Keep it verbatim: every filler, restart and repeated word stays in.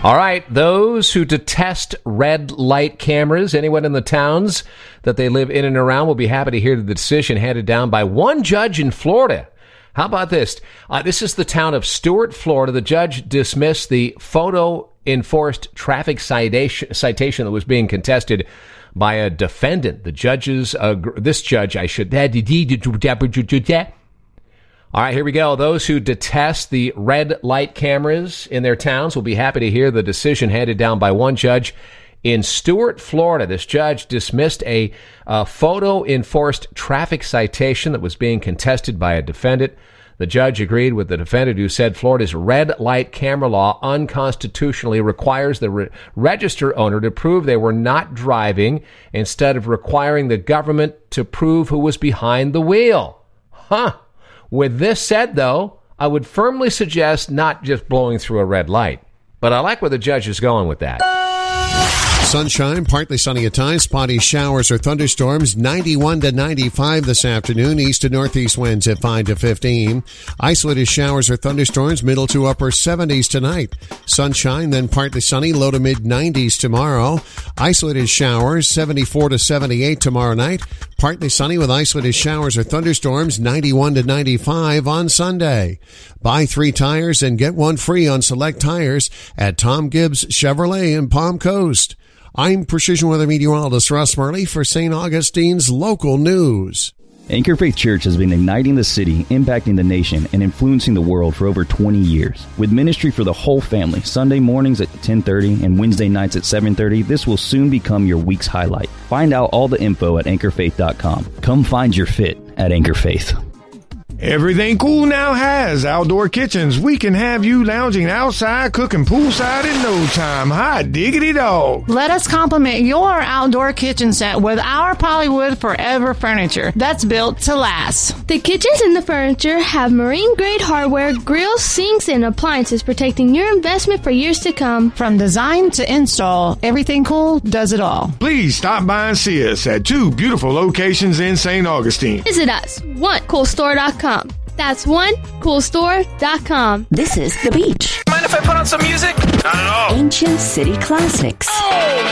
All right, those who detest red light cameras, anyone in the towns that they live in and around, will be happy to hear the decision handed down by one judge in Florida. How about this? Uh, this is the town of Stuart, Florida. The judge dismissed the photo-enforced traffic citation, citation that was being contested by a defendant. The judges, uh, this judge, I should... All right, here we go. Those who detest the red light cameras in their towns will be happy to hear the decision handed down by one judge in Stuart, Florida. This judge dismissed a uh, photo-enforced traffic citation that was being contested by a defendant. The judge agreed with the defendant who said Florida's red light camera law unconstitutionally requires the re- register owner to prove they were not driving instead of requiring the government to prove who was behind the wheel. Huh. With this said, though, I would firmly suggest not just blowing through a red light. But I like where the judge is going with that. Sunshine, partly sunny at times, spotty showers or thunderstorms, ninety-one to ninety-five this afternoon, east to northeast winds at five to fifteen. Isolated showers or thunderstorms, middle to upper seventies tonight. Sunshine, then partly sunny, low to mid nineties tomorrow. Isolated showers, seventy-four to seventy-eight tomorrow night. Partly sunny with isolated showers or thunderstorms, ninety-one to ninety-five on Sunday. Buy three tires and get one free on select tires at Tom Gibbs Chevrolet in Palm Coast. I'm Precision Weather Meteorologist Russ Murley for Saint Augustine's Local News. Anchor Faith Church has been igniting the city, impacting the nation, and influencing the world for over twenty years. With ministry for the whole family, Sunday mornings at ten thirty and Wednesday nights at seven thirty, this will soon become your week's highlight. Find out all the info at anchor faith dot com. Come find your fit at Anchor Faith. Everything Cool now has outdoor kitchens. We can have you lounging outside, cooking poolside in no time. Hot diggity dog. Let us complement your outdoor kitchen set with our Polywood Forever furniture that's built to last. The kitchens and the furniture have marine-grade hardware, grills, sinks, and appliances protecting your investment for years to come. From design to install, Everything Cool does it all. Please stop by and see us at two beautiful locations in Saint Augustine. Visit us, one cool store dot com. That's one cool store dot com. This is The Beach. Mind if I put on some music? Not at all. Ancient City Classics. Oh!